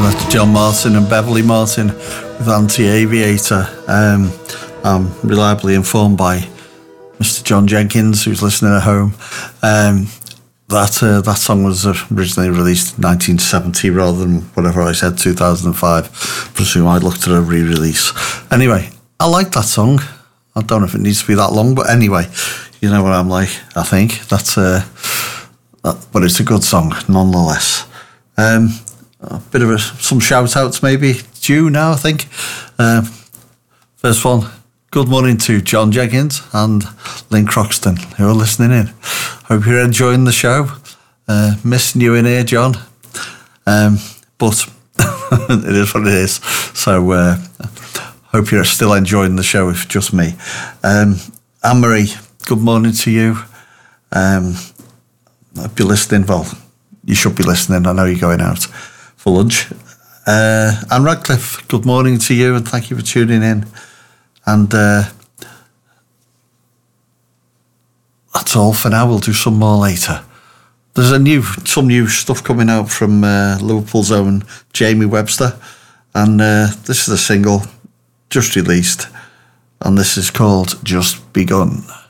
That's John Martin and Beverly Martin with Anti-Aviator. I'm reliably informed by Mr. John Jenkins, who's listening at home, that song was originally released in 1970 rather than whatever I said, 2005. Presume I looked at a re-release. Anyway, I like that song. I don't know if it needs to be that long, but anyway, you know what I'm like, I think. But it's a good song, nonetheless. A bit of some shout-outs maybe due now, I think. First one, good morning to John Jenkins and Lynn Croxton, who are listening in. Hope you're enjoying the show. Missing you in here, John. But it is what it is. So hope you're still enjoying the show, if just me. Anne-Marie, good morning to you. If you're listening, well, you should be listening. I know you're going out for lunch. Anne Radcliffe, good morning to you and thank you for tuning in. And that's all for now. We'll do some more later. There's some new stuff coming out from Liverpool's own Jamie Webster, and this is a single just released, and this is called Just Begun.